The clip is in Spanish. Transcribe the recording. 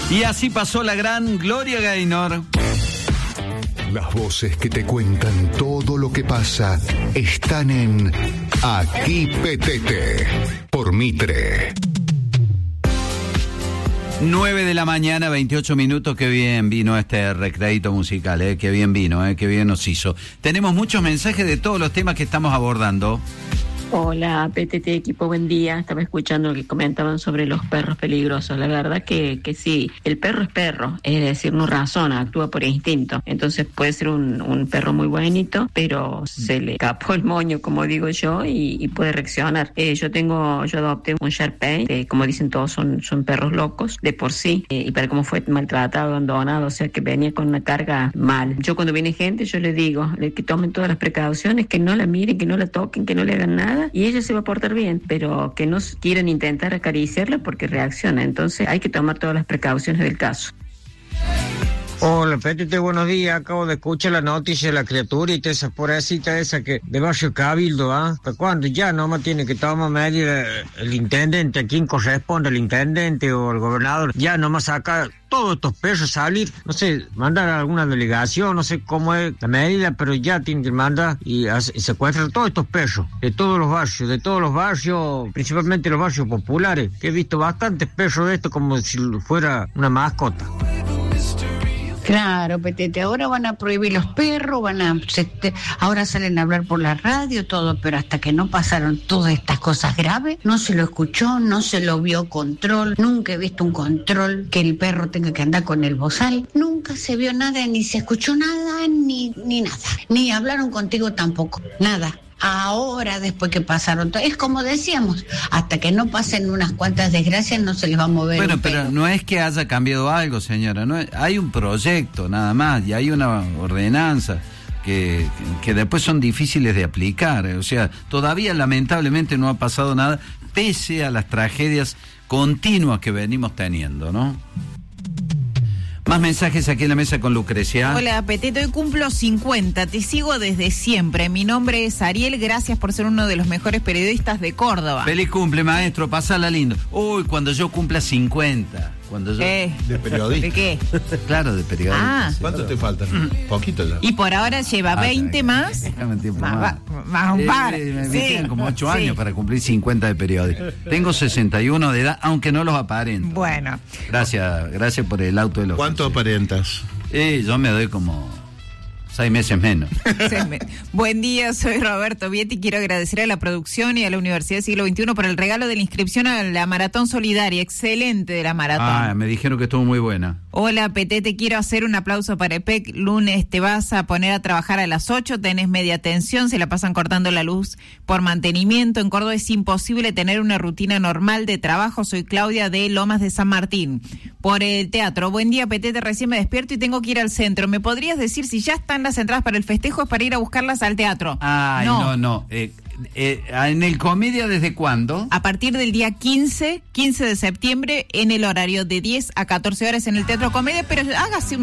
Y así pasó la gran Gloria Gaynor. Las voces que te cuentan todo lo que pasa están en Aquí Petete, por Mitre. 9 de la mañana, 28 minutos, qué bien vino este recreadito musical, qué bien vino, qué bien nos hizo. Tenemos muchos mensajes de todos los temas que estamos abordando. Hola, PTT equipo, buen día. Estaba escuchando lo que comentaban sobre los perros peligrosos. La verdad que sí, el perro es perro, es decir, no razona, actúa por instinto. Entonces puede ser un perro muy bonito, pero se le escapó el moño, como digo yo, y puede reaccionar. Yo adopté un Shar-Pei, que como dicen todos son perros locos de por sí, y para cómo fue maltratado, abandonado, o sea que venía con una carga mal. Yo cuando viene gente, yo le digo que tomen todas las precauciones, que no la miren, que no la toquen, que no le hagan nada, y ella se va a portar bien, pero que no quieran intentar acariciarla porque reacciona. Entonces hay que tomar todas las precauciones del caso. Hola, Petete, buenos días. Acabo de escuchar la noticia de la criaturita, esa pobrecita esa que de Barrio Cabildo, ¿Para cuándo? Ya nomás tiene que tomar medida el intendente, a quien corresponde, el intendente o el gobernador, ya nomás sacar todos estos perros, salir, no sé, mandar a alguna delegación, no sé cómo es la medida, pero ya tienen que mandar y secuestrar todos estos perros, de todos los barrios, principalmente los barrios populares, que he visto bastantes perros de estos como si fuera una mascota. Claro, Petete, ahora van a prohibir los perros, ahora salen a hablar por la radio, todo, pero hasta que no pasaron todas estas cosas graves, no se lo escuchó, no se lo vio control, nunca he visto un control que el perro tenga que andar con el bozal, nunca se vio nada, ni se escuchó nada, ni nada, ni hablaron contigo tampoco, nada. Ahora, después que pasaron todo, es como decíamos, hasta que no pasen unas cuantas desgracias no se les va a mover. Bueno, pero no es que haya cambiado algo, señora, hay un proyecto nada más y hay una ordenanza que después son difíciles de aplicar, o sea, todavía lamentablemente no ha pasado nada pese a las tragedias continuas que venimos teniendo, ¿no? Más mensajes aquí en la mesa con Lucrecia. Hola, Petete, hoy cumplo 50, te sigo desde siempre. Mi nombre es Ariel, gracias por ser uno de los mejores periodistas de Córdoba. Feliz cumple, maestro, pasala lindo. Uy, cuando yo cumpla 50. ¿De periodista? ¿De qué? Claro, de periodista. Ah. ¿Cuánto te faltan? Poquito ya. Y por ahora lleva 20 más. Déjame un tiempo más un par. Me quedan como 8 años para cumplir 50 de periodista. Tengo 61 de edad, aunque no los aparento. Bueno. Gracias por el auto de los. ¿Cuánto aparentas? Yo me doy como 6 meses menos. Buen día, soy Roberto Vietti. Quiero agradecer a la producción y a la Universidad del Siglo XXI por el regalo de la inscripción a la Maratón Solidaria. Excelente de la maratón. Me dijeron que estuvo muy buena. Hola, Petete, quiero hacer un aplauso para EPEC. Lunes te vas a poner a trabajar a las 8, tenés media tensión, se la pasan cortando la luz por mantenimiento. En Córdoba es imposible tener una rutina normal de trabajo. Soy Claudia de Lomas de San Martín. Por el teatro, buen día, Petete, recién me despierto y tengo que ir al centro. ¿Me podrías decir si ya están las entradas para el festejo? Es para ir a buscarlas al teatro. Ay, no. ¿En el Comedia desde cuándo? A partir del día 15 de septiembre, en el horario de 10 a 14 horas en el Teatro Comedia, pero hágase un